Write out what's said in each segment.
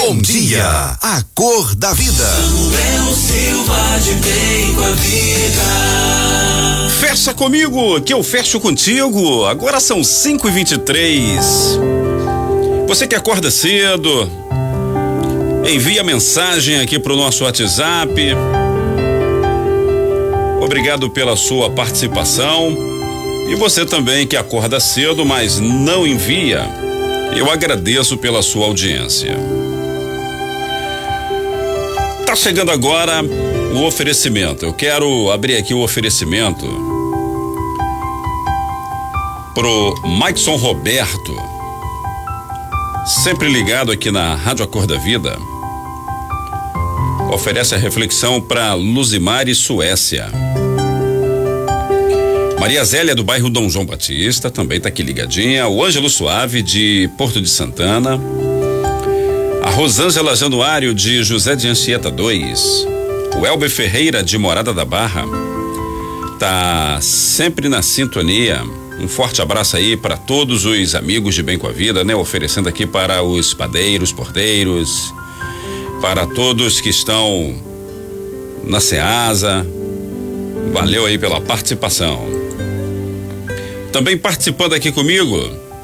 Bom dia, a cor da vida. Samuel Silva de Bem com a Vida. Fecha comigo, que eu fecho contigo. Agora são 5h23. Você que acorda cedo, envia mensagem aqui pro nosso WhatsApp. Obrigado pela sua participação. E você também que acorda cedo, mas não envia, eu agradeço pela sua audiência. Tá chegando agora o oferecimento. Eu quero abrir aqui o oferecimento pro Maikson Roberto, sempre ligado aqui na Rádio A Cor da Vida. Oferece a reflexão para Luzimar e Suécia. Maria Zélia do bairro Dom João Batista também tá aqui ligadinha. O Ângelo Suave de Porto de Santana. A Rosângela Januário de José de Anchieta 2. O Elber Ferreira de Morada da Barra tá sempre na sintonia. Um forte abraço aí para todos os amigos de Bem com a Vida, né? Oferecendo aqui para os padeiros, porteiros, para todos que estão na Ceasa. Valeu aí pela participação. Também participando aqui comigo,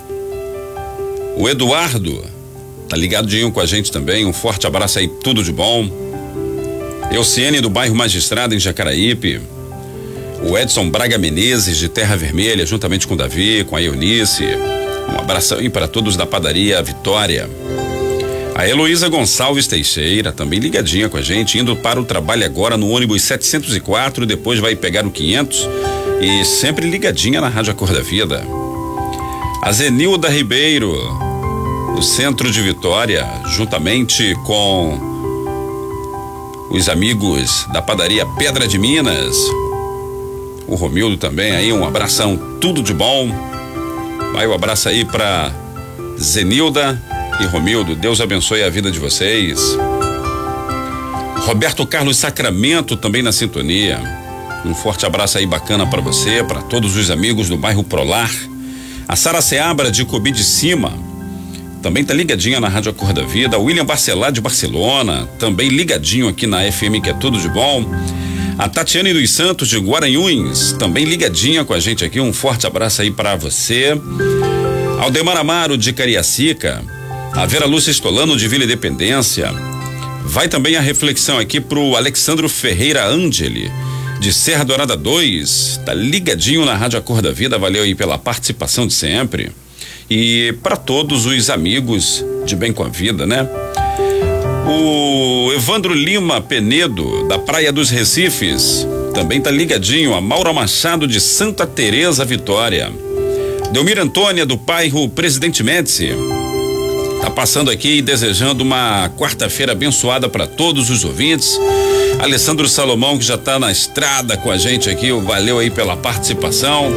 o Eduardo, tá ligadinho com a gente também. Um forte abraço aí, tudo de bom. Euciene do bairro Magistrado em Jacaraípe. O Edson Braga Menezes de Terra Vermelha, juntamente com o Davi, com a Eunice. Um abraço aí para todos da padaria Vitória. A Heloísa Gonçalves Teixeira, também ligadinha com a gente, indo para o trabalho agora no ônibus 704, depois vai pegar o 500 e sempre ligadinha na Rádio A Cor da Vida. A Zenilda Ribeiro, do centro de Vitória, juntamente com os amigos da padaria Pedra de Minas. O Romildo também aí, um abração, tudo de bom. Vai um abraço aí pra Zenilda e Romildo, Deus abençoe a vida de vocês. Roberto Carlos Sacramento também na sintonia. Um forte abraço aí bacana pra você, pra todos os amigos do bairro Prolar. A Sara Seabra de Cobi de Cima também tá ligadinha na Rádio A Cor da Vida. O William Barcelar de Barcelona, também ligadinho aqui na FM, que é tudo de bom. A Tatiane dos Santos de Guaranhuns, também ligadinha com a gente aqui. Um forte abraço aí pra você. Aldemar Amaro de Cariacica. A Vera Lúcia Estolano de Vila Independência. Vai também a reflexão aqui pro Alexandro Ferreira Angeli de Serra Dourada 2. Tá ligadinho na Rádio A Cor da Vida. Valeu aí pela participação de sempre. E para todos os amigos de Bem com a Vida, né? O Evandro Lima Penedo, da Praia dos Recifes, também tá ligadinho. A Maura Machado de Santa Teresa Vitória. Delmir Antônia do bairro Presidente Médici tá passando aqui e desejando uma quarta-feira abençoada para todos os ouvintes. Alessandro Salomão, que já tá na estrada com a gente aqui, valeu aí pela participação.